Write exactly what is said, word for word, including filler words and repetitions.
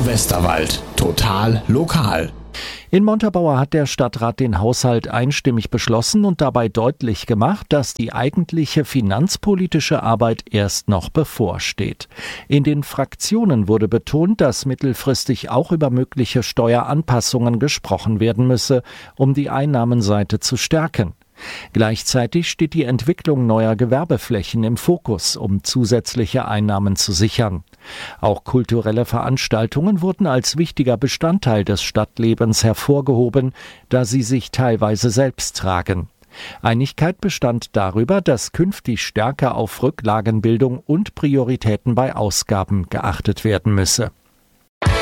Westerwald. Total lokal. In Montabaur hat der Stadtrat den Haushalt einstimmig beschlossen und dabei deutlich gemacht, dass die eigentliche finanzpolitische Arbeit erst noch bevorsteht. In den Fraktionen wurde betont, dass mittelfristig auch über mögliche Steueranpassungen gesprochen werden müsse, um die Einnahmenseite zu stärken. Gleichzeitig steht die Entwicklung neuer Gewerbeflächen im Fokus, um zusätzliche Einnahmen zu sichern. Auch kulturelle Veranstaltungen wurden als wichtiger Bestandteil des Stadtlebens hervorgehoben, da sie sich teilweise selbst tragen. Einigkeit bestand darüber, dass künftig stärker auf Rücklagenbildung und Prioritäten bei Ausgaben geachtet werden müsse.